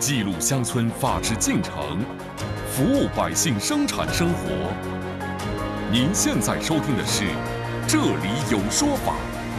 记录乡村法治进程，服务百姓生产生活。您现在收听的是《这里有说法》。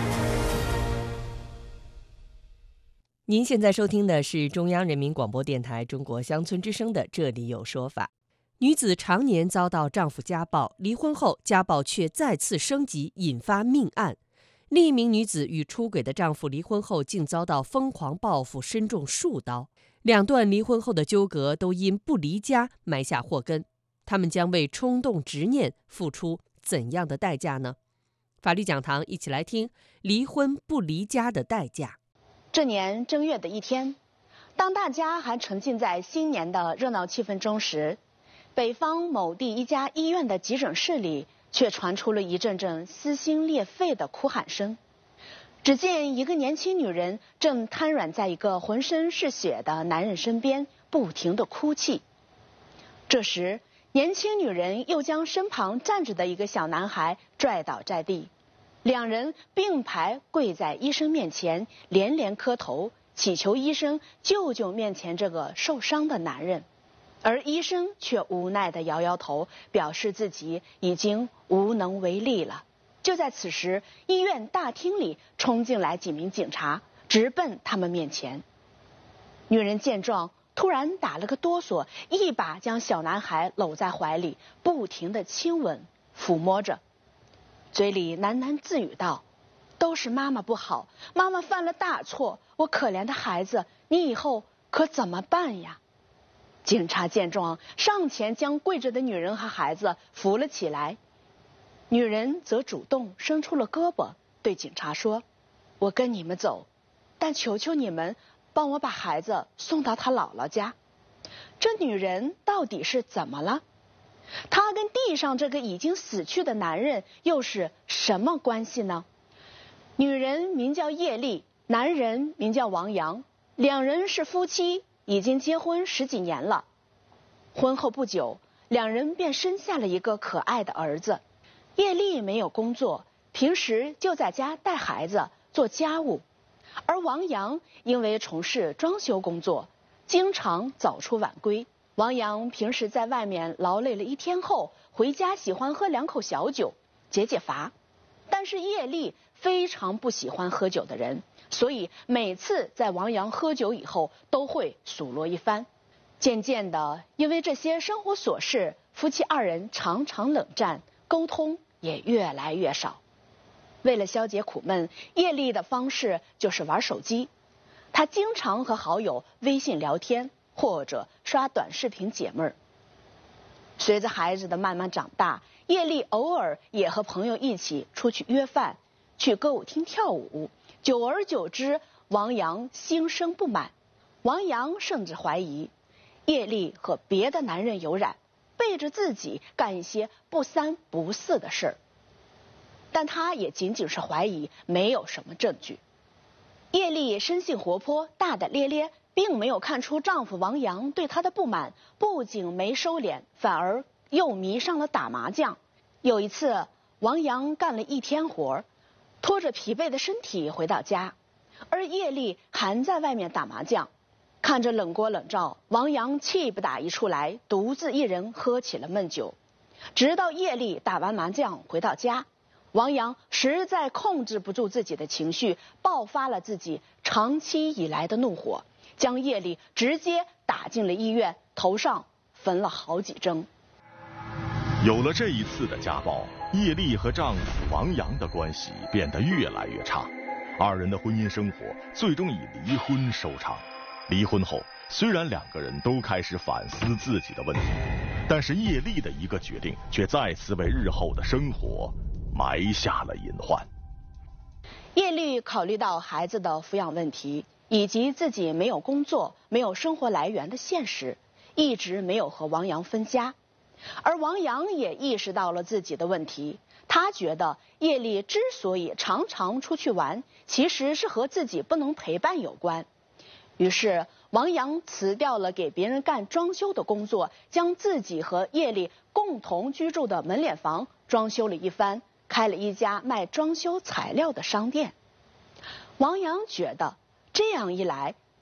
您现在收听的是中央人民广播电台中国乡村之声的《这里有说法》。女子常年遭到丈夫家暴，离婚后家暴却再次升级，引发命案。另一名女子与出轨的丈夫离婚后，竟遭到疯狂报复，身中数刀。两段离婚后的纠葛都因不离家埋下祸根，他们将为冲动执念付出怎样的代价呢？法律讲堂一起来听离婚不离家的代价。 这年正月的一天，当大家还沉浸在新年的热闹气氛中时，北方某地一家医院的急诊室里却传出了一阵阵撕心裂肺的哭喊声。只见一个年轻女人正瘫软在一个浑身是血的男人身边，不停地哭泣。这时，年轻女人又将身旁站着的一个小男孩拽倒在地，两人并排跪在医生面前，连连磕头，祈求医生救救面前这个受伤的男人。而医生却无奈地摇摇头，表示自己已经无能为力了。就在此时，医院大厅里冲进来几名警察，直奔他们面前。女人见状，突然打了个哆嗦，一把将小男孩搂在怀里，不停地亲吻抚摸着，嘴里喃喃自语道：“都是妈妈不好，妈妈犯了大错，我可怜的孩子，你以后可怎么办呀？”警察见状，上前将跪着的女人和孩子扶了起来。女人则主动伸出了胳膊，对警察说：“我跟你们走，但求求你们帮我把孩子送到他姥姥家。”这女人到底是怎么了？她跟地上这个已经死去的男人又是什么关系呢？女人名叫叶丽，男人名叫王阳，两人是夫妻，已经结婚10几年了。婚后不久，两人便生下了一个可爱的儿子。叶丽没有工作，平时就在家带孩子做家务，而王阳因为从事装修工作，经常早出晚归。王阳平时在外面劳累了一天后，回家喜欢喝2口小酒解解乏。但是叶丽非常不喜欢喝酒的人，所以每次在王阳喝酒以后都会数落一番。渐渐的，因为这些生活琐事，夫妻二人常常冷战，沟通也越来越少。为了消解苦闷，叶丽的方式就是玩手机。她经常和好友微信聊天，或者刷短视频解闷儿。随着孩子的慢慢长大，叶丽偶尔也和朋友一起出去约饭，去歌舞厅跳舞。久而久之，王阳心生不满。王阳甚至怀疑叶丽和别的男人有染，背着自己干一些不三不四的事儿。但他也仅仅是怀疑，没有什么证据。叶丽生性活泼，大大咧咧，并没有看出丈夫王阳对她的不满，不仅没收敛，反而又迷上了打麻将。有一次，王阳干了一天活，拖着疲惫的身体回到家，而叶丽还在外面打麻将。看着冷锅冷灶，王阳气不打一处来，独自一人喝起了闷酒。直到叶丽打完麻将回到家，王阳实在控制不住自己的情绪，爆发了自己长期以来的怒火，将叶丽直接打进了医院，头上缝了好几针。 有了这一次的家暴，叶丽和丈夫王阳的关系变得越来越差，二人的婚姻生活最终以离婚收场。离婚后，虽然两个人都开始反思自己的问题，但是叶丽的一个决定却再次为日后的生活埋下了隐患。 叶丽考虑到孩子的抚养问题，以及自己没有工作、没有生活来源的现实，一直没有和王阳分家。而王阳也意识到了自己的问题，他觉得叶丽之所以常常出去玩，其实是和自己不能陪伴有关。于是王阳辞掉了给别人干装修的工作，将自己和叶丽共同居住的门脸房装修了一番，开了一家卖装修材料的商店。王阳觉得这样一来，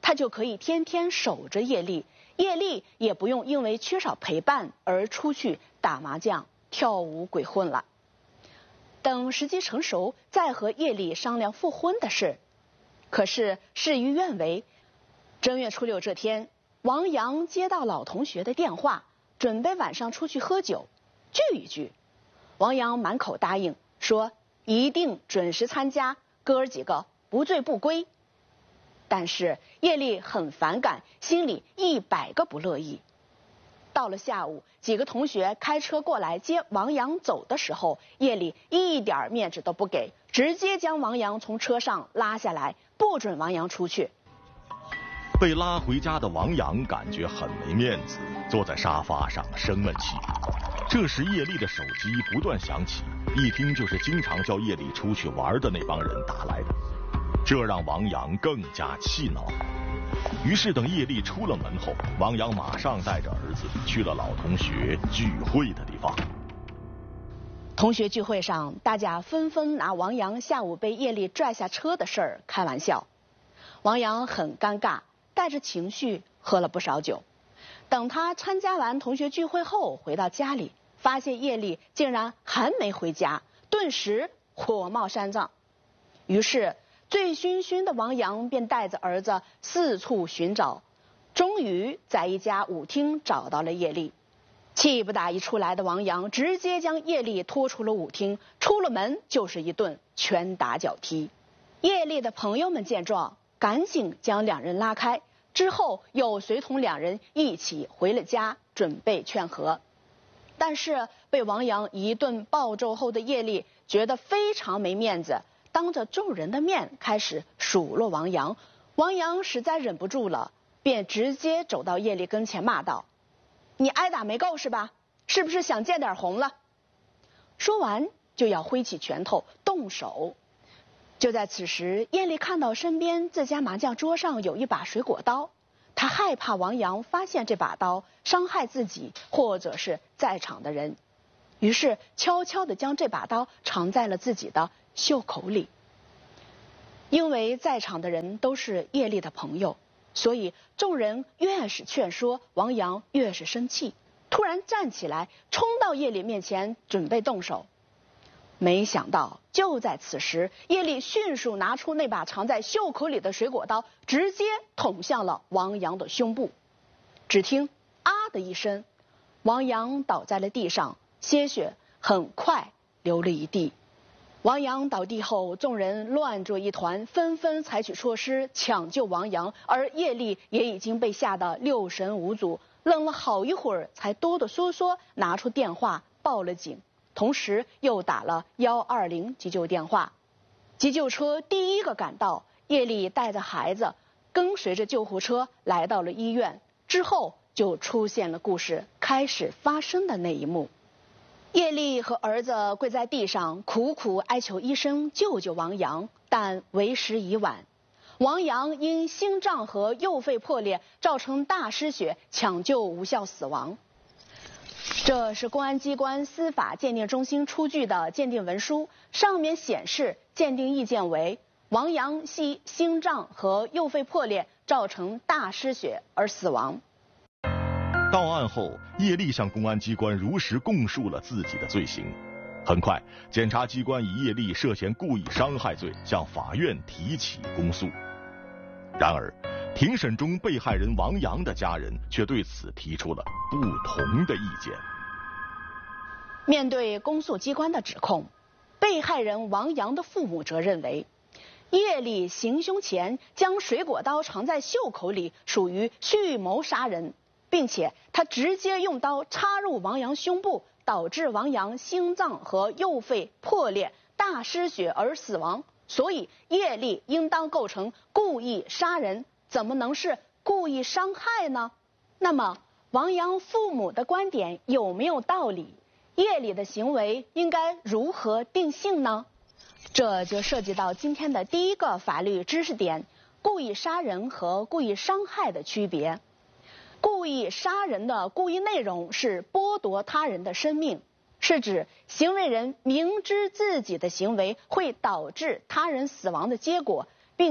他就可以天天守着叶丽，叶丽也不用因为缺少陪伴而出去打麻将、跳舞、鬼混了。等时机成熟，再和叶丽商量复婚的事。可是事与愿违，正月初6这天，王阳接到老同学的电话，准备晚上出去喝酒，聚一聚。王阳满口答应，说一定准时参加，哥儿几个不醉不归。但是叶丽很反感，心里100个不乐意。到了下午，几个同学开车过来接王阳走的时候，叶丽一点面子都不给，直接将王阳从车上拉下来，不准王阳出去。 被拉回家的王阳感觉很没面子，坐在沙发上生闷气。这时叶丽的手机不断响起，一听就是经常叫叶丽出去玩的那帮人打来的，这让王阳更加气恼。于是等叶丽出了门后，王阳马上带着儿子去了老同学聚会的地方。 同学聚会上，大家纷纷拿王阳下午被叶丽拽下车的事儿开玩笑。王阳很尴尬，带着情绪喝了不少酒。等他参加完同学聚会后回到家里，发现叶丽竟然还没回家，顿时火冒三丈。于是醉醺醺的王阳便带着儿子四处寻找，终于在一家舞厅找到了叶丽。气不打一处来的王阳直接将叶丽拖出了舞厅，出了门就是一顿拳打脚踢。叶丽的朋友们见状，赶紧将两人拉开，之后又随同两人一起回了家，准备劝和。但是被王阳一顿暴揍后的叶丽觉得非常没面子，当着众人的面开始数落王阳。王阳实在忍不住了，便直接走到叶丽跟前骂道：“你挨打没够是吧？是不是想见点红了？”说完就要挥起拳头动手。就在此时，叶丽看到身边自家麻将桌上有一把水果刀，她害怕王阳发现这把刀伤害自己或者是在场的人，于是悄悄地将这把刀藏在了自己的袖口里。因为在场的人都是叶丽的朋友，所以众人越是劝说，王阳越是生气，突然站起来冲到叶丽面前准备动手。没想到就在此时，叶丽迅速拿出那把藏在袖口里的水果刀，直接捅向了王阳的胸部。只听啊的一声，王阳倒在了地上，鲜血很快流了一地。王阳倒地后，众人乱作一团，纷纷采取措施抢救王阳，而叶丽也已经被吓得六神无主，愣了好一会儿才哆哆嗦嗦拿出电话报了警，同时又打了120急救电话。急救车第一个赶到，叶丽带着孩子跟随着救护车来到了医院，之后就出现了故事开始发生的那一幕。叶丽和儿子跪在地上苦苦哀求医生救救王阳，但为时已晚。王阳因心脏和右肺破裂造成大失血，抢救无效死亡。这是公安机关司法鉴定中心出具的鉴定文书，上面显示鉴定意见为王阳系心脏和右肺破裂造成大失血而死亡。 到案后，叶丽向公安机关如实供述了自己的罪行。很快，检察机关以叶丽涉嫌故意伤害罪向法院提起公诉。然而，庭审中被害人王阳的家人却对此提出了不同的意见。 面对公诉机关的指控，被害人王阳的父母则认为，叶丽行凶前将水果刀藏在袖口里，属于蓄谋杀人，并且他直接用刀插入王阳胸部，导致王阳心脏和右肺破裂、大失血而死亡，所以叶丽应当构成故意杀人，怎么能是故意伤害呢？那么王阳父母的观点有没有道理？叶丽的行为应该如何定性呢？这就涉及到今天的第一个法律知识点：故意杀人和故意伤害的区别。故意杀人的故意内容是剥夺他人的生命，是指行为人明知自己的行为会导致他人死亡的结果，并且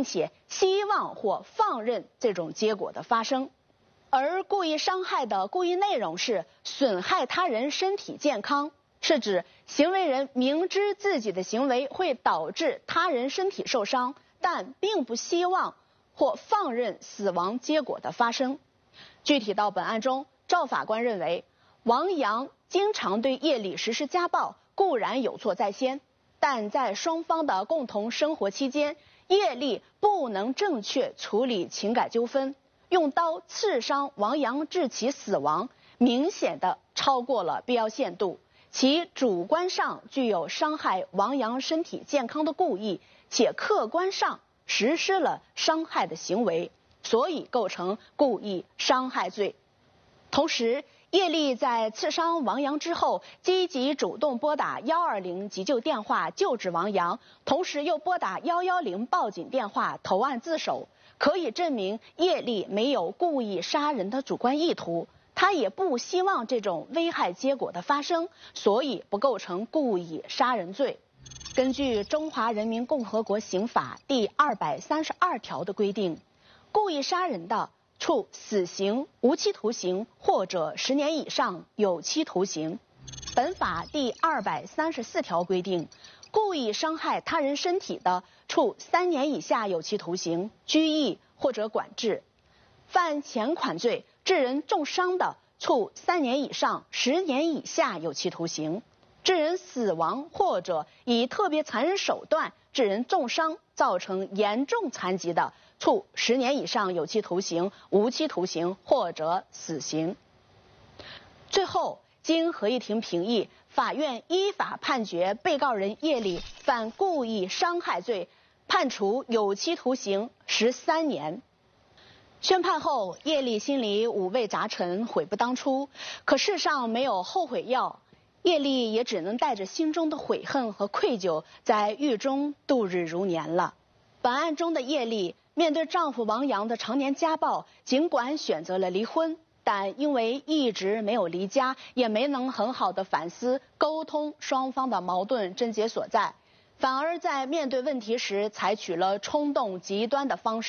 希望或放任这种结果的发生。而故意伤害的故意内容是损害他人身体健康，是指行为人明知自己的行为会导致他人身体受伤，但并不希望或放任死亡结果的发生。具体到本案中，赵法官认为，王阳经常对叶丽实施家暴固然有错在先，但在双方的共同生活期间，叶丽不能正确处理情感纠纷，用刀刺伤王阳致其死亡，明显的超过了必要限度，其主观上具有伤害王阳身体健康的故意，且客观上实施了伤害的行为，所以构成故意伤害罪。同时，叶丽在刺伤王阳之后，积极主动拨打120急救电话救治王阳，同时又拨打110报警电话投案自首，可以证明叶丽没有故意杀人的主观意图，她也不希望这种危害结果的发生，所以不构成故意杀人罪。根据《中华人民共和国刑法》第232条的规定，故意杀人的，处死刑、无期徒刑或者10年以上有期徒刑。本法第234条规定，故意伤害他人身体的，处3年以下有期徒刑、拘役或者管制；犯前款罪致人重伤的，处3年以上10年以下有期徒刑；致人死亡或者以特别残忍手段致人重伤，造成严重残疾的，处10年以上有期徒刑、无期徒刑或者死刑。最后，经合议庭评议，法院依法判决被告人叶丽犯故意伤害罪，判处有期徒刑13年。宣判后，叶丽心里五味杂陈，悔不当初，可世上没有后悔药，叶丽也只能带着心中的悔恨和愧疚，在狱中度日如年了。本案中的叶丽面对丈夫王阳的常年家暴，尽管选择了离婚，但因为一直没有离家，也没能很好的反思沟通双方的矛盾症结所在，反而在面对问题时采取了冲动极端的方式。